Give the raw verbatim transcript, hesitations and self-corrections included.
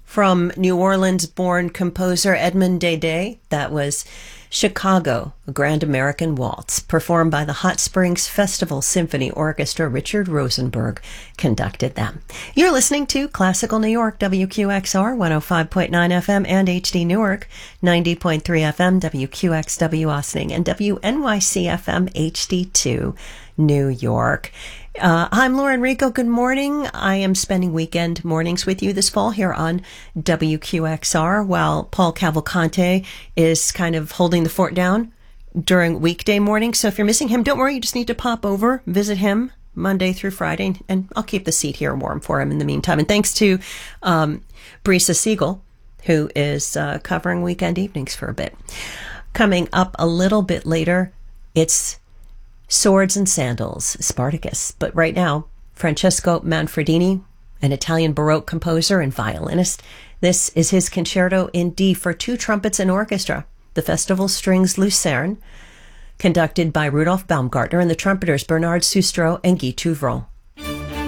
From New Orleans-born composer Edmond Dede, that was Chicago, a Grand American Waltz, performed by the Hot Springs Festival Symphony Orchestra. Richard Rosenberg conducted them. You're listening to Classical New York, W Q X R, one oh five point nine F M, and H D Newark, ninety point three F M, W Q X W Austining, and W N Y C F M, H D two, New York. Uh, I'm Lauren Rico. Good morning. I am spending weekend mornings with you this fall here on W Q X R, while Paul Cavalcante is kind of holding the fort down during weekday mornings. So if you're missing him, don't worry. You just need to pop over, visit him Monday through Friday, and I'll keep the seat here warm for him in the meantime. And thanks to um, Brisa Siegel, who is uh, covering weekend evenings for a bit. Coming up a little bit later, it's Swords and Sandals, Spartacus. But right now, Francesco Manfredini, an Italian Baroque composer and violinist. This is his concerto in D for two trumpets and orchestra, the Festival Strings Lucerne, conducted by Rudolf Baumgartner, and the trumpeters Bernard Sustro and Guy Touvron.